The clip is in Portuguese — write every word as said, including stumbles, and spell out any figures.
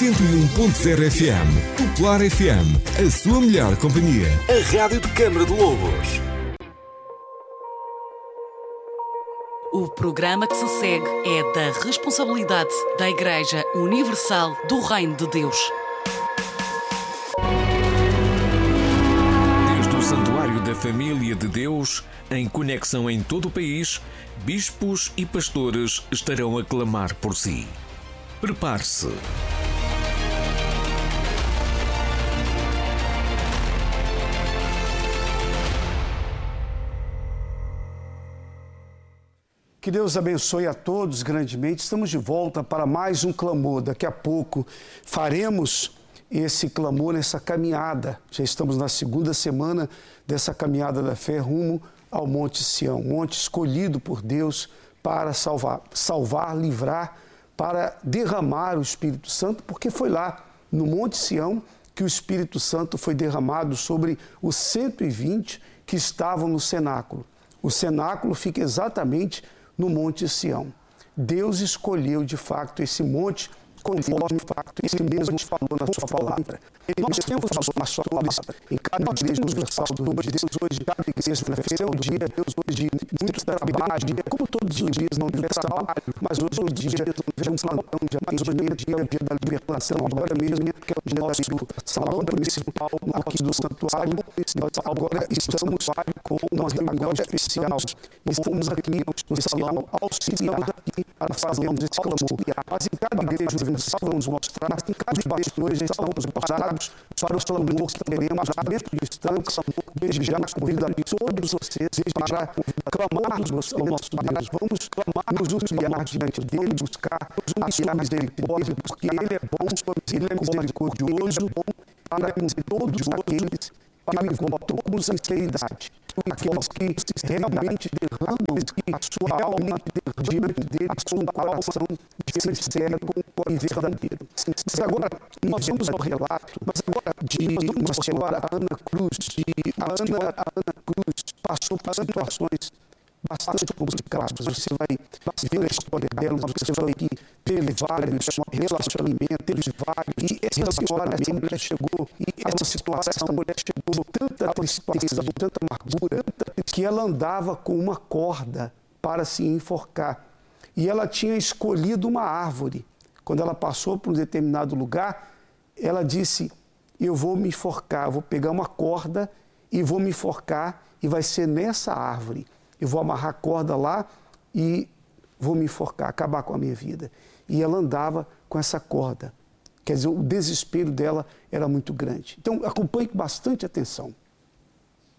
cento e um ponto zero F M. Popular F M, a sua melhor companhia. A rádio de Câmara de Lobos. O programa que se segue é da responsabilidade da Igreja Universal do Reino de Deus. Desde o Santuário da Família de Deus, em conexão em todo o país, bispos e pastores estarão a clamar por si. Prepare-se. Que Deus abençoe a todos grandemente. Estamos de volta para mais um clamor. Daqui a pouco faremos esse clamor, essa caminhada. Já estamos na segunda semana dessa caminhada da fé rumo ao Monte Sião, monte escolhido por Deus para salvar, salvar, livrar, para derramar o Espírito Santo, porque foi lá no Monte Sião que o Espírito Santo foi derramado sobre os cento e vinte que estavam no cenáculo. O cenáculo fica exatamente no Monte Sião. Deus escolheu de fato esse monte, conforme de fato Ele mesmo falou na sua palavra. Nós temos uma sua palavra em cada igreja universal do Deus hoje, cada igreja é um dia Deus hoje de muito trabalho, como todos os dias na universal, mas hoje é o dia de um plantão, de mais ou menos dia, dia da libertação, agora mesmo que é o nosso salão principal aqui do santuário. Nós agora estamos com uma reunião especial e estamos aqui no salão auxiliar para fazermos esse clamor. Mas em cada igreja universal vamos mostrar que cada pastores já estão preparados para o clamor que teremos já dentro do instante. Desde já convido a todos vocês para clamarmos ao nosso Deus. Vamos clamar, nos humilhar diante dele, buscar a sua misericórdia, porque ele é bom, ele é misericordioso, bom para com todos aqueles que me votam com sinceridade. Aqueles que realmente derramam a sua alma diante dele com um coração sincero e verdadeiro. Mas agora, nós vamos ao relato, mas agora de uma senhora, Ana Cruz, de a Ana, a Ana Cruz passou por situações bastante complicadas. Você vai ver a história dela, você vai ver vários relacionamentos, teve vários. E essa senhora, essa mulher chegou, e essa situação, essa mulher chegou com tanta tristeza, com tanta amargura, que ela andava com uma corda para se enforcar. E ela tinha escolhido uma árvore. Quando ela passou por um determinado lugar, ela disse, eu vou me enforcar, vou pegar uma corda e vou me enforcar, e vai ser nessa árvore. Eu vou amarrar a corda lá e vou me enforcar, acabar com a minha vida. E ela andava com essa corda. Quer dizer, o desespero dela era muito grande. Então, acompanhe com bastante atenção.